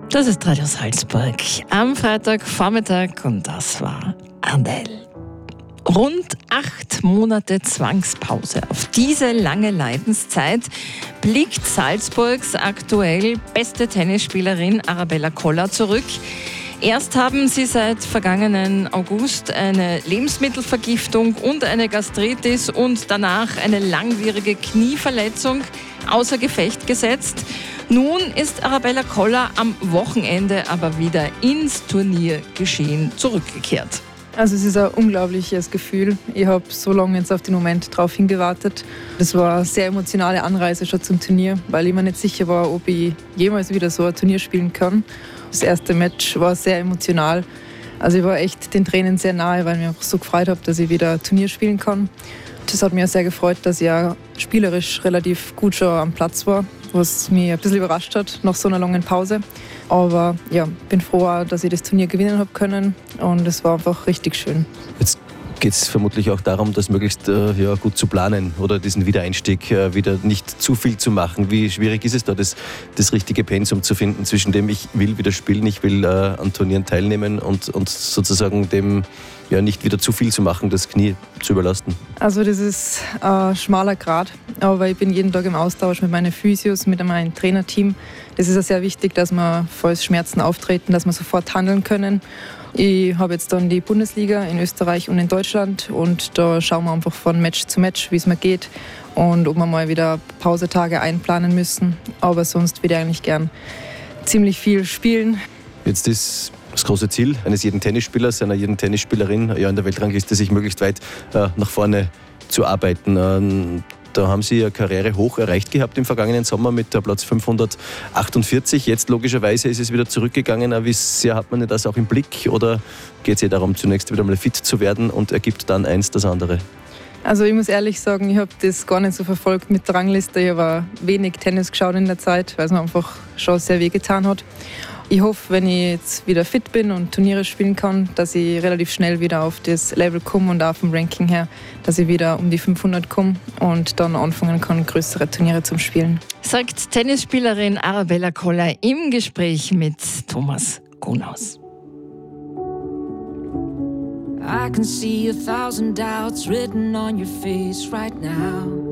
Das ist Radio Salzburg am Freitagvormittag und das war Andel. Rund 8 Monate Zwangspause. Auf diese lange Leidenszeit blickt Salzburgs aktuell beste Tennisspielerin Arabella Koller zurück. Erst haben sie seit vergangenen August eine Lebensmittelvergiftung und eine Gastritis und danach eine langwierige Knieverletzung außer Gefecht gesetzt. Nun ist Arabella Koller am Wochenende aber wieder ins Turniergeschehen zurückgekehrt. Also es ist ein unglaubliches Gefühl. Ich habe so lange jetzt auf den Moment drauf hingewartet. Das war eine sehr emotionale Anreise schon zum Turnier, weil ich mir nicht sicher war, ob ich jemals wieder so ein Turnier spielen kann. Das erste Match war sehr emotional. Also ich war echt den Tränen sehr nahe, weil ich mich einfach so gefreut habe, dass ich wieder ein Turnier spielen kann. Das hat mich auch sehr gefreut, dass ich auch spielerisch relativ gut schon am Platz war, was mich ein bisschen überrascht hat nach so einer langen Pause. Aber ja, bin froh, dass ich das Turnier gewinnen habe können und es war einfach richtig schön. Jetzt geht es vermutlich auch darum, das möglichst gut zu planen oder diesen Wiedereinstieg wieder nicht zu viel zu machen. Wie schwierig ist es da, das richtige Pensum zu finden zwischen dem, ich will wieder spielen, ich will an Turnieren teilnehmen und sozusagen dem nicht wieder zu viel zu machen, das Knie zu überlasten? Also das ist ein schmaler Grat, aber ich bin jeden Tag im Austausch mit meinen Physios, mit meinem Trainerteam. Das ist ja sehr wichtig, dass wir, falls Schmerzen auftreten, dass wir sofort handeln können. Ich habe jetzt dann die Bundesliga in Österreich und in Deutschland und da schauen wir einfach von Match zu Match, wie es mir geht und ob wir mal wieder Pausetage einplanen müssen. Aber sonst würde ich eigentlich gern ziemlich viel spielen. Jetzt ist das große Ziel eines jeden Tennisspielers, einer jeden Tennisspielerin in der Weltrangliste, sich möglichst weit nach vorne zu arbeiten. Da haben Sie Ihre Karriere hoch erreicht gehabt im vergangenen Sommer mit Platz 548. Jetzt logischerweise ist es wieder zurückgegangen. Wie sehr hat man das auch im Blick oder geht es darum, zunächst wieder mal fit zu werden und ergibt dann eins das andere? Also ich muss ehrlich sagen, ich habe das gar nicht so verfolgt mit der Rangliste. Ich habe wenig Tennis geschaut in der Zeit, weil es mir einfach schon sehr wehgetan hat. Ich hoffe, wenn ich jetzt wieder fit bin und Turniere spielen kann, dass ich relativ schnell wieder auf das Level komme und auch vom Ranking her, dass ich wieder um die 500 komme und dann anfangen kann, größere Turniere zum Spielen. Sagt Tennisspielerin Arabella Koller im Gespräch mit Thomas Gunaus. I can see 1,000 doubts written on your face right now.